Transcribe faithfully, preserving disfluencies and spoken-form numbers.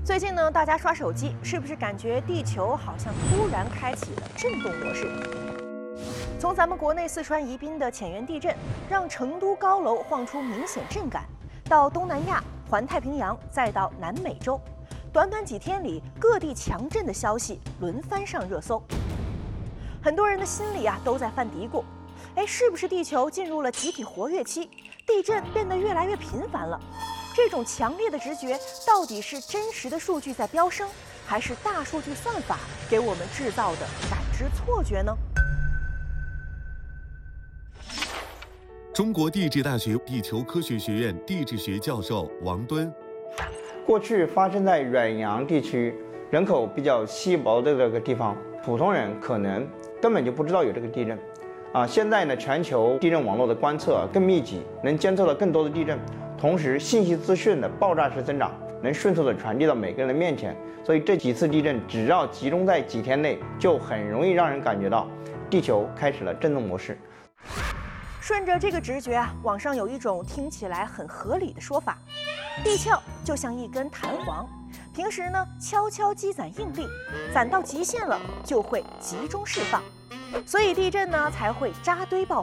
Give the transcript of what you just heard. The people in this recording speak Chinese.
最近呢，大家刷手机，是不是感觉地球好像突然开启了震动模式？从咱们国内四川宜宾的浅源地震，让成都高楼晃出明显震感，到东南亚、环太平洋，再到南美洲，短短几天里，各地强震的消息轮番上热搜。很多人的心里啊，都在犯嘀咕：哎，是不是地球进入了集体活跃期，地震变得越来越频繁了？这种强烈的直觉，到底是真实的数据在飙升，还是大数据算法给我们制造的感知错觉呢？ 中国地质大学地球科学学院地质学教授王敦： 过去发生在远洋地区，人口比较稀薄的这个地方，普通人可能根本就不知道有这个地震。啊，现在呢，全球地震网络的观测更密集，能监测到更多的地震。同时，信息资讯的爆炸式增长，能迅速地传递到每个人的面前。所以这几次地震只要集中在几天内，就很容易让人感觉到地球开始了震动模式。 顺着这个直觉啊，网上有一种听起来很合理的说法：地壳就像一根弹簧，平时呢悄悄积攒应力，攒到极限了就会集中释放，所以地震呢才会扎堆爆